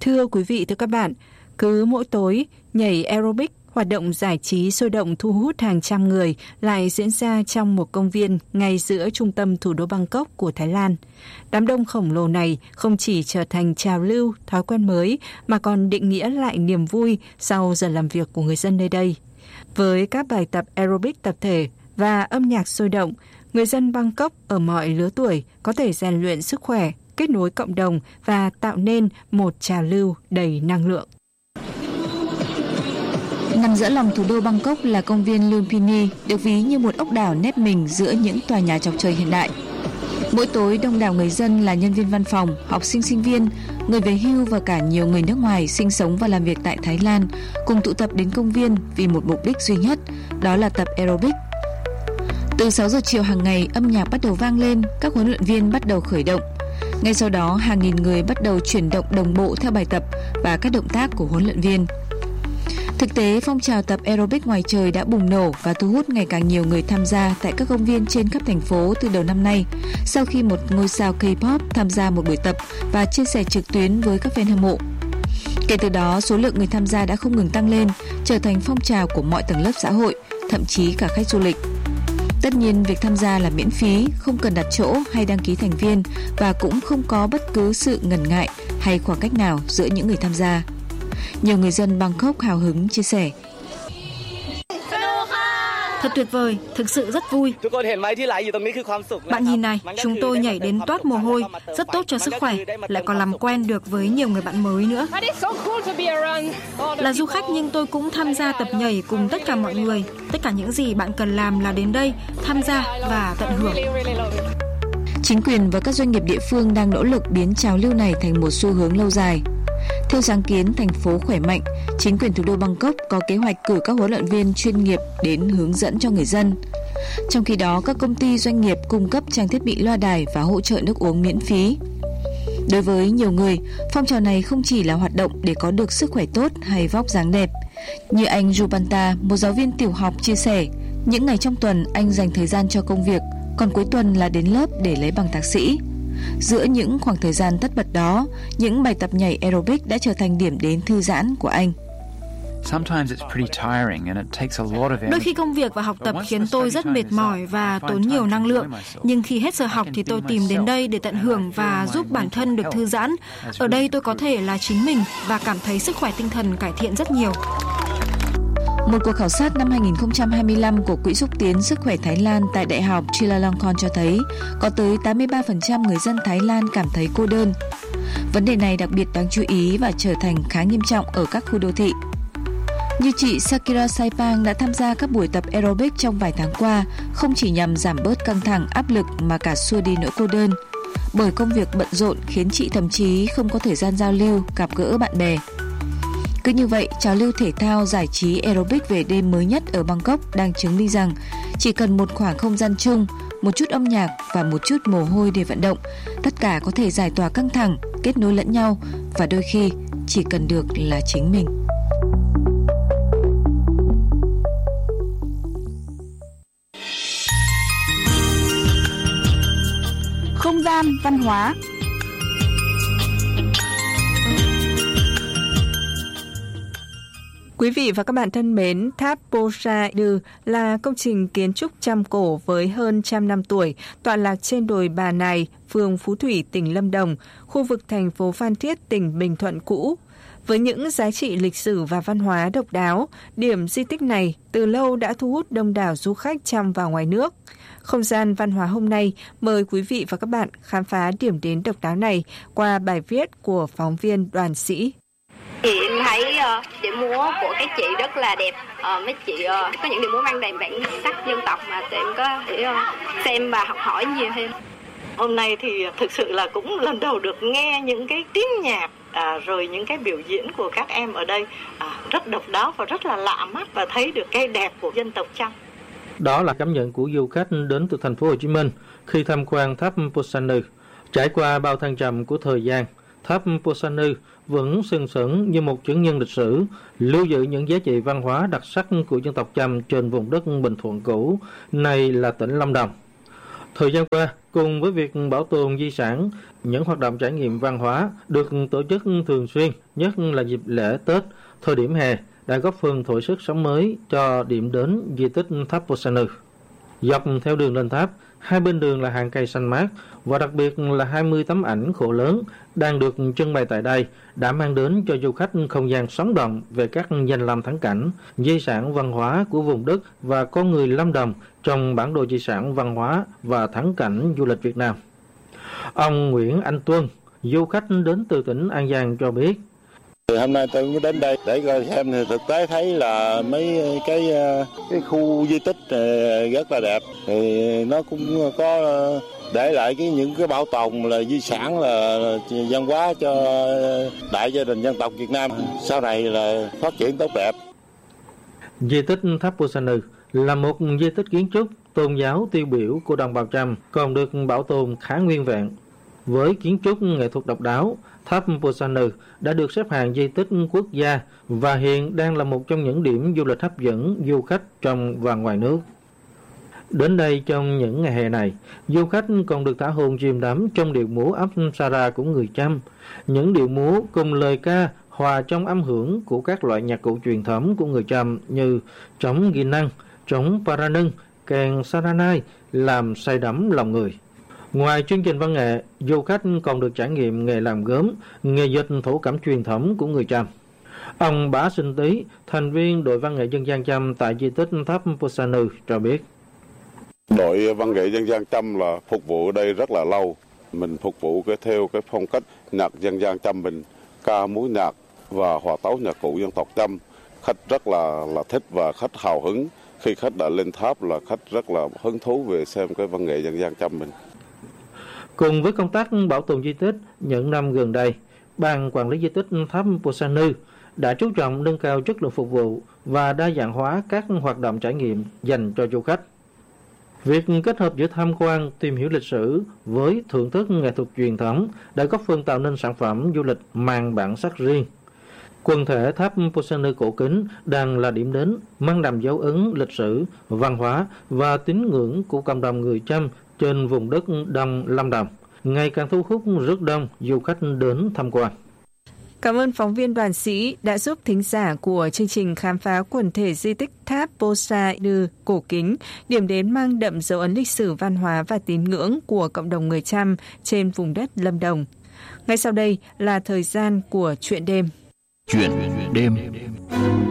Thưa quý vị, thưa các bạn, cứ mỗi tối, nhảy aerobic, hoạt động giải trí sôi động thu hút hàng trăm người lại diễn ra trong một công viên ngay giữa trung tâm thủ đô Bangkok của Thái Lan. Đám đông khổng lồ này không chỉ trở thành trào lưu, thói quen mới mà còn định nghĩa lại niềm vui sau giờ làm việc của người dân nơi đây. Với các bài tập aerobic tập thể và âm nhạc sôi động, người dân Bangkok ở mọi lứa tuổi có thể rèn luyện sức khỏe, kết nối cộng đồng và tạo nên một trào lưu đầy năng lượng. Nằm giữa lòng thủ đô Bangkok là công viên Lumpini, được ví như một ốc đảo nép mình giữa những tòa nhà chọc trời hiện đại. Mỗi tối, đông đảo người dân là nhân viên văn phòng, học sinh sinh viên, người về hưu và cả nhiều người nước ngoài sinh sống và làm việc tại Thái Lan cùng tụ tập đến công viên vì một mục đích duy nhất, đó là tập aerobic. Từ 6 giờ chiều hàng ngày, âm nhạc bắt đầu vang lên, các huấn luyện viên bắt đầu khởi động. Ngay sau đó, hàng nghìn người bắt đầu chuyển động đồng bộ theo bài tập và các động tác của huấn luyện viên. Thực tế, phong trào tập aerobic ngoài trời đã bùng nổ và thu hút ngày càng nhiều người tham gia tại các công viên trên khắp thành phố từ đầu năm nay, sau khi một ngôi sao K-pop tham gia một buổi tập và chia sẻ trực tuyến với các fan hâm mộ. Kể từ đó, số lượng người tham gia đã không ngừng tăng lên, trở thành phong trào của mọi tầng lớp xã hội, thậm chí cả khách du lịch. Tất nhiên, việc tham gia là miễn phí, không cần đặt chỗ hay đăng ký thành viên và cũng không có bất cứ sự ngần ngại hay khoảng cách nào giữa những người tham gia. Nhiều người dân Bangkok hào hứng chia sẻ. Thật tuyệt vời, thực sự rất vui. Bạn nhìn này, chúng tôi nhảy đến toát mồ hôi, rất tốt cho sức khỏe, lại còn làm quen được với nhiều người bạn mới nữa. Là du khách nhưng tôi cũng tham gia tập nhảy cùng tất cả mọi người. Tất cả những gì bạn cần làm là đến đây, tham gia và tận hưởng. Chính quyền và các doanh nghiệp địa phương đang nỗ lực biến trào lưu này thành một xu hướng lâu dài. Theo sáng kiến thành phố khỏe mạnh, chính quyền thủ đô Bangkok có kế hoạch cử các huấn luyện viên chuyên nghiệp đến hướng dẫn cho người dân. Trong khi đó, các công ty doanh nghiệp cung cấp trang thiết bị loa đài và hỗ trợ nước uống miễn phí. Đối với nhiều người, phong trào này không chỉ là hoạt động để có được sức khỏe tốt hay vóc dáng đẹp. Như anh Jupanta, một giáo viên tiểu học chia sẻ, những ngày trong tuần anh dành thời gian cho công việc, còn cuối tuần là đến lớp để lấy bằng thạc sĩ. Giữa những khoảng thời gian tất bật đó, những bài tập nhảy aerobic đã trở thành điểm đến thư giãn của anh. Đôi khi công việc và học tập khiến tôi rất mệt mỏi và tốn nhiều năng lượng. Nhưng khi hết giờ học thì tôi tìm đến đây để tận hưởng và giúp bản thân được thư giãn. Ở đây tôi có thể là chính mình và cảm thấy sức khỏe tinh thần cải thiện rất nhiều. Một cuộc khảo sát năm 2025 của Quỹ xúc tiến sức khỏe Thái Lan tại Đại học Chulalongkorn cho thấy có tới 83% người dân Thái Lan cảm thấy cô đơn. Vấn đề này đặc biệt đáng chú ý và trở thành khá nghiêm trọng ở các khu đô thị. Như chị Sakira Saipang đã tham gia các buổi tập aerobic trong vài tháng qua, không chỉ nhằm giảm bớt căng thẳng, áp lực mà cả xua đi nỗi cô đơn. Bởi công việc bận rộn khiến chị thậm chí không có thời gian giao lưu, gặp gỡ bạn bè. Cứ như vậy, trào lưu thể thao giải trí aerobic về đêm mới nhất ở Bangkok đang chứng minh rằng chỉ cần một khoảng không gian chung, một chút âm nhạc và một chút mồ hôi để vận động, tất cả có thể giải tỏa căng thẳng, kết nối lẫn nhau và đôi khi chỉ cần được là chính mình. Không gian văn hóa. Quý vị và các bạn thân mến, tháp Posa Inu là công trình kiến trúc trăm cổ với hơn 100 năm tuổi, tọa lạc trên đồi Bà Nài, phường Phú Thủy, tỉnh Lâm Đồng, khu vực thành phố Phan Thiết, tỉnh Bình Thuận cũ. Với những giá trị lịch sử và văn hóa độc đáo, điểm di tích này từ lâu đã thu hút đông đảo du khách trong và ngoài nước. Không gian văn hóa hôm nay mời quý vị và các bạn khám phá điểm đến độc đáo này qua bài viết của phóng viên Đoàn Sĩ. Thì em thấy điệu múa của các chị rất là đẹp. Mấy chị có những điệu múa mang đầy bản sắc dân tộc mà tụi em có thể xem và học hỏi nhiều thêm. Hôm nay thì thực sự là cũng lần đầu được nghe những cái tiếng nhạc, rồi những cái biểu diễn của các em ở đây rất độc đáo và rất là lạ mắt và thấy được cái đẹp của dân tộc Chăm. Đó là cảm nhận của du khách đến từ thành phố Hồ Chí Minh khi tham quan tháp Posa Inu. Trải qua bao thăng trầm của thời gian, tháp Posa Inu vẫn sừng sững như một chứng nhân lịch sử, lưu giữ những giá trị văn hóa đặc sắc của dân tộc Chăm trên vùng đất Bình Thuận cũ, nay là tỉnh Lâm Đồng. Thời gian qua, cùng với việc bảo tồn di sản, những hoạt động trải nghiệm văn hóa được tổ chức thường xuyên, nhất là dịp lễ Tết, thời điểm hè, đã góp phần thổi sức sống mới cho điểm đến di tích tháp Posa Ner. Dọc theo đường lên tháp, hai bên đường là hàng cây xanh mát và đặc biệt là 20 tấm ảnh khổ lớn đang được trưng bày tại đây đã mang đến cho du khách không gian sống động về các danh lam thắng cảnh, di sản văn hóa của vùng đất và con người Lâm Đồng trong bản đồ di sản văn hóa và thắng cảnh du lịch Việt Nam. Ông Nguyễn Anh Tuân, du khách đến từ tỉnh An Giang cho biết. Hôm nay tôi mới đến đây để coi xem, thì thực tế thấy là mấy cái khu di tích rất là đẹp, thì nó cũng có để lại những cái bảo tồn là di sản là văn hóa cho đại gia đình dân tộc Việt Nam sau này là phát triển tốt đẹp. Di tích tháp Posa Ner là một di tích kiến trúc tôn giáo tiêu biểu của đồng bào Chăm, còn được bảo tồn khá nguyên vẹn. Với kiến trúc nghệ thuật độc đáo, tháp Posa Ner đã được xếp hạng di tích quốc gia và hiện đang là một trong những điểm du lịch hấp dẫn du khách trong và ngoài nước. Đến đây trong những ngày hè này, du khách còn được thả hồn chìm đắm trong điệu múa Apsara của người Chăm. Những điệu múa cùng lời ca hòa trong âm hưởng của các loại nhạc cụ truyền thống của người Chăm như trống ghi năng, trống paranưng, kèn saranai làm say đắm lòng người. Ngoài chương trình văn nghệ, du khách còn được trải nghiệm nghề làm gốm, nghề dệt thổ cẩm truyền thống của người Chăm. Ông Bá Sinh Tý, thành viên đội văn nghệ dân gian Chăm tại di tích tháp Posa Ner cho biết. Đội văn nghệ dân gian Chăm là phục vụ ở đây rất là lâu. Mình phục vụ theo cái phong cách nhạc dân gian Chăm mình, ca múa nhạc và hòa tấu nhạc cụ dân tộc Chăm. Khách rất là thích và khách hào hứng. Khi khách đã lên tháp là khách rất là hứng thú về xem cái văn nghệ dân gian Chăm mình. Cùng với công tác bảo tồn di tích, những năm gần đây, Ban Quản lý di tích tháp Posa Ner đã chú trọng nâng cao chất lượng phục vụ và đa dạng hóa các hoạt động trải nghiệm dành cho du khách. Việc kết hợp giữa tham quan, tìm hiểu lịch sử với thưởng thức nghệ thuật truyền thống đã góp phần tạo nên sản phẩm du lịch mang bản sắc riêng. Quần thể tháp Posa Ner cổ kính đang là điểm đến mang đậm dấu ấn lịch sử, văn hóa và tín ngưỡng của cộng đồng người Chăm trên vùng đất Đông Lâm Đồng, ngày càng thu hút rất đông du khách đến tham quan. Cảm ơn phóng viên Đoàn Sĩ đã giúp thính giả của chương trình khám phá quần thể di tích tháp Posa Ner cổ kính, điểm đến mang đậm dấu ấn lịch sử văn hóa và tín ngưỡng của cộng đồng người Chăm trên vùng đất Lâm Đồng. Ngay sau đây là thời gian của chuyện đêm. Chuyện đêm.